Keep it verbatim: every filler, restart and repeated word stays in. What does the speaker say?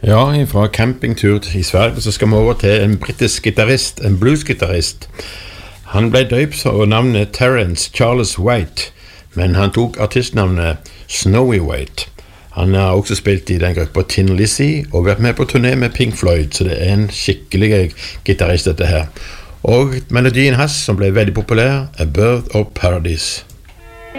Ja, fra campingtur i Sverige så skal vi over til en britisk gitarist, en bluesgitarist. Han ble døpt av navnet Terence Charles White, men han tok artistnavnet Snowy White. Han har også spilt i den gruppa Tin Lizzy og vært med på turné med Pink Floyd, så det er en skikkelig gitarist dette her. Og melodien hans, som ble veldig populær, er Birth of Paradise.